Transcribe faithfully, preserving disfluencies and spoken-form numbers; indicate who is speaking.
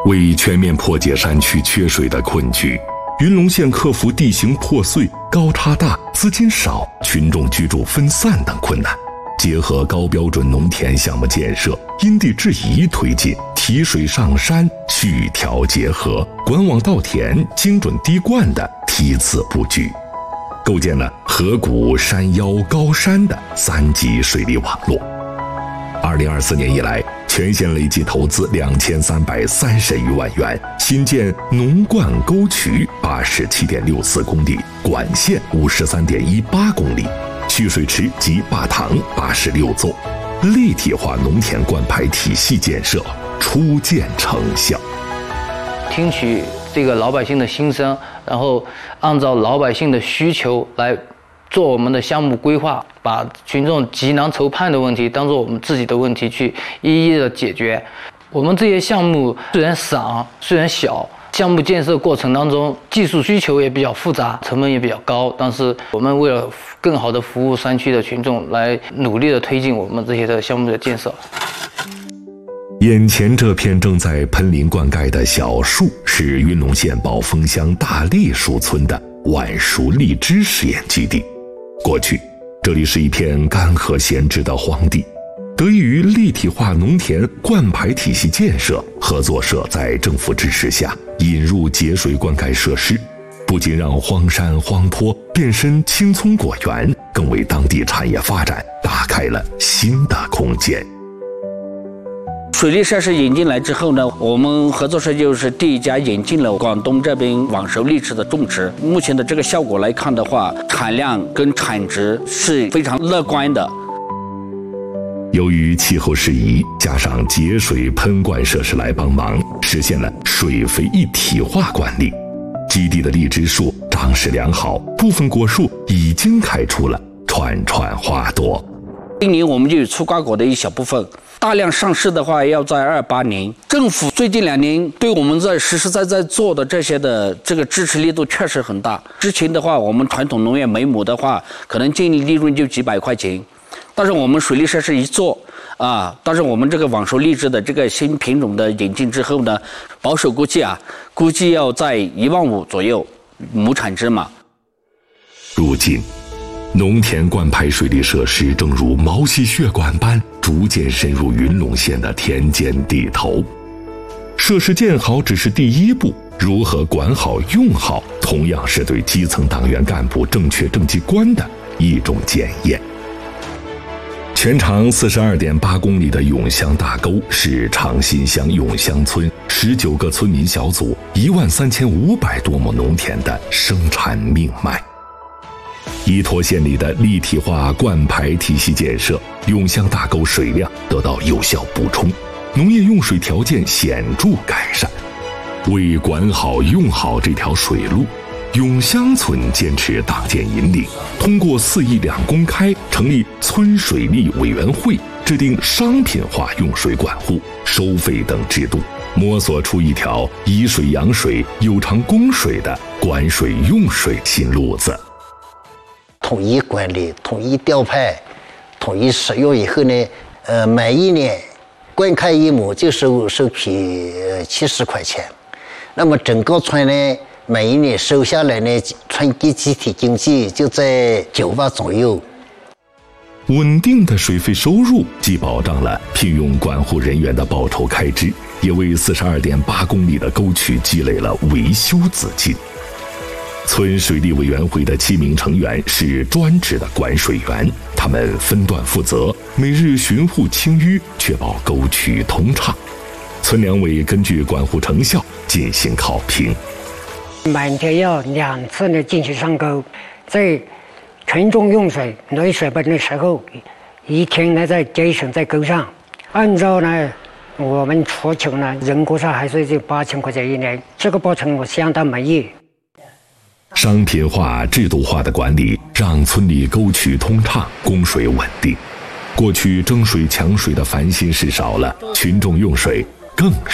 Speaker 1: 为全面破解山区缺水的困局，云龙县克服地形破碎、高差大、资金少、群众居住分散等困难，结合高标准农田项目建设，因地制宜推进提水上山、蓄调结合、管网稻田、精准滴灌的梯次布局，构建了河谷、山腰、高山的三级水利网络。二零二四年以来，全县累计投资两千三百三十余万元，新建农灌沟渠八十七点六四公里，管线五十三点一八公里，蓄水池及坝塘八十六座，立体化农田灌排体系建设初见成效。
Speaker 2: 听取这个老百姓的心声，然后按照老百姓的需求来做我们的项目规划，把群众急难愁盼的问题当做我们自己的问题去一一的解决。我们这些项目虽然散，虽然小，项目建设过程当中技术需求也比较复杂，成本也比较高，但是我们为了更好的服务山区的群众，来努力的推进我们这些的项目的建设。
Speaker 1: 眼前这片正在喷林灌溉的小树，是云龙县宝丰乡大栗树村的晚熟荔枝实验基地。过去，这里是一片干涸闲置的荒地。得益于立体化农田灌排体系建设，合作社在政府支持下引入节水灌溉设施，不仅让荒山荒坡变身青葱果园，更为当地产业发展打开了新的空间。
Speaker 3: 水利设施引进来之后呢，我们合作社就是第一家引进了广东这边晚熟荔枝的种植。目前的这个效果来看的话，产量跟产值是非常乐观的。
Speaker 1: 由于气候适宜，加上节水喷灌设施来帮忙，实现了水肥一体化管理。基地的荔枝树长势良好，部分果树已经开出了串串花朵。
Speaker 3: 今年我们就有出瓜果的一小部分，大量上市的话要在二八年。政府最近两年对我们在实实在在做的这些的这个支持力度确实很大。之前的话，我们传统农业每亩的话，可能净利润就几百块钱，但是我们水利设施一做啊，但是我们这个晚熟荔枝的这个新品种的引进之后呢，保守估计啊，估计要在一万五左右亩产值嘛。
Speaker 1: 如今，农田灌排水利设施正如毛细血管般逐渐深入云龙县的田间地头。设施建好只是第一步，如何管好用好，同样是对基层党员干部正确政绩观的一种检验。全长四十二点八公里的永乡大沟是长新乡永乡村十九个村民小组一万三千五百多亩农田的生产命脉。依托县里的立体化灌排体系建设，永乡大沟水量得到有效补充，农业用水条件显著改善。为管好用好这条水路，永乡村坚持党建引领，通过四亿两公开成立村水利委员会，制定商品化用水管护、收费等制度，摸索出一条以水养水、有偿供水的管水用水新路子。
Speaker 4: 统一管理、统一调派、统一使用以后呢，呃，每一年灌溉一亩就收收取七十块钱。那么整个村呢，每一年收下来呢，村的集体经济就在九万左右。
Speaker 1: 稳定的水费收入既保障了聘用管护人员的报酬开支，也为四十二点八公里的沟渠积累了维修资金。村水利委员会的七名成员是专职的管水员，他们分段负责，每日巡护清淤，确保沟渠通畅。村两委根据管护成效进行考评。
Speaker 5: 每天要两次的进去上沟，在群众用水没水泵的时候，一天呢在节省在沟上。按照呢我们出求呢，人工上还是就八千块钱一年，这个过程我相当满意。
Speaker 1: 商品化、制度化的管理，让村里沟渠通畅，供水稳定。过去争水抢水的烦心事少了，群众用水更